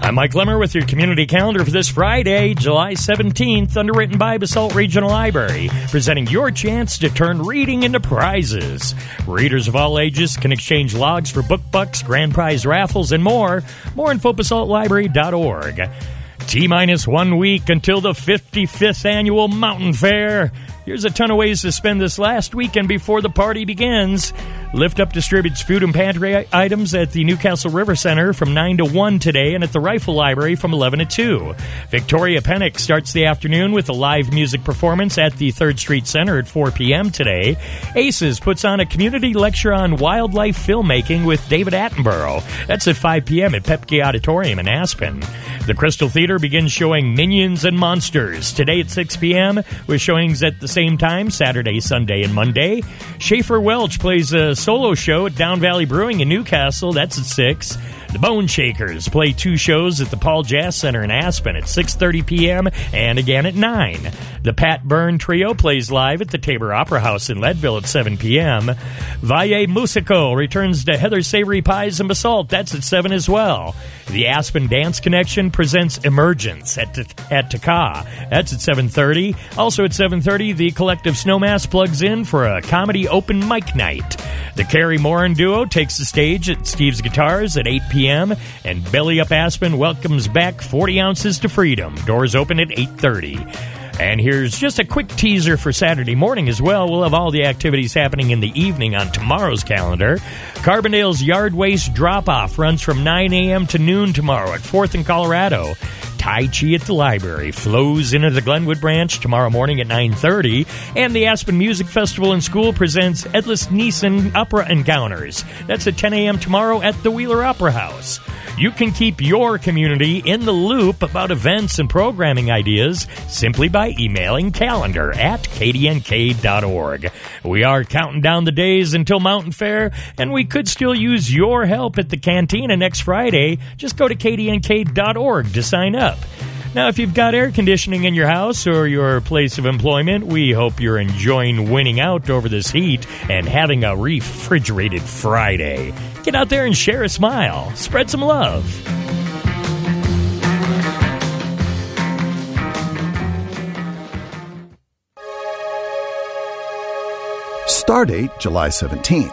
I'm Mike Lemmer with your community calendar for this Friday, July 17th, underwritten by Basalt Regional Library, presenting your chance to turn reading into prizes. Readers of all ages can exchange logs for book bucks, grand prize raffles, and more. More info, basaltlibrary.org. T-minus 1 week until the 55th annual Mountain Fair. Here's a ton of ways to spend this last weekend before the party begins. Lift Up distributes food and pantry items at the Newcastle River Center from 9 to 1 today and at the Rifle Library from 11 to 2. Victoria Pennock starts the afternoon with a live music performance at the 3rd Street Center at 4 p.m. today. ACES puts on a community lecture on wildlife filmmaking with David Attenborough. That's at 5 p.m. at Pepke Auditorium in Aspen. The Crystal Theater begins showing Minions and Monsters today at 6 p.m. with showings at the same time Saturday, Sunday, and Monday. Schaefer Welch plays a solo show at Down Valley Brewing in Newcastle. That's at 6. The Bone Shakers play 2 shows at the Paul Jazz Center in Aspen at 6:30 p.m. and again at 9. The Pat Byrne Trio plays live at the Tabor Opera House in Leadville at 7 p.m. Valle Musico returns to Heather's Savory Pies and Basalt. That's at 7 as well. The Aspen Dance Connection presents Emergence at Taka. That's at 7:30. Also at 7:30, the Collective Snowmass plugs in for a comedy open mic night. The Carrie Morin Duo takes the stage at Steve's Guitars at 8 p.m. and Belly Up Aspen welcomes back 40 Ounces to Freedom. Doors open at 8:30. And here's just a quick teaser for Saturday morning as well. We'll have all the activities happening in the evening on tomorrow's calendar. Carbondale's Yard Waste Drop-Off runs from 9 a.m. to noon tomorrow at 4th and Colorado. Tai Chi at the Library flows into the Glenwood branch tomorrow morning at 9:30. And the Aspen Music Festival and School presents Edlis Neeson Opera Encounters. That's at 10 a.m. tomorrow at the Wheeler Opera House. You can keep your community in the loop about events and programming ideas simply by emailing calendar@kdnk.org. We are counting down the days until Mountain Fair, and we could still use your help at the Cantina next Friday. Just go to kdnk.org to sign up. Now, if you've got air conditioning in your house or your place of employment, we hope you're enjoying winning out over this heat and having a refrigerated Friday. Get out there and share a smile. Spread some love. Stardate July 17th.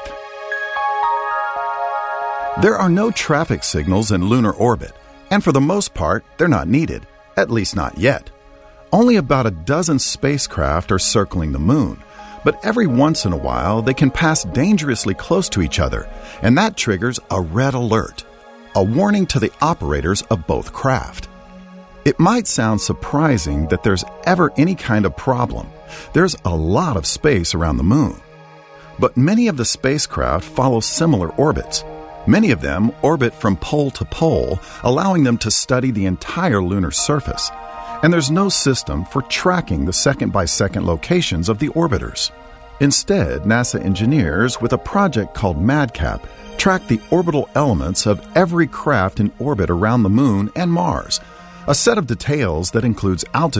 There are no traffic signals in lunar orbit, and for the most part, they're not needed. At least not yet. Only about a dozen spacecraft are circling the moon, but every once in a while they can pass dangerously close to each other, and that triggers a red alert, a warning to the operators of both craft. It might sound surprising that there's ever any kind of problem. There's a lot of space around the moon. But many of the spacecraft follow similar orbits. Many of them orbit from pole to pole, allowing them to study the entire lunar surface. And there's no system for tracking the second-by-second locations of the orbiters. Instead, NASA engineers, with a project called MADCAP, track the orbital elements of every craft in orbit around the Moon and Mars, a set of details that includes altitude,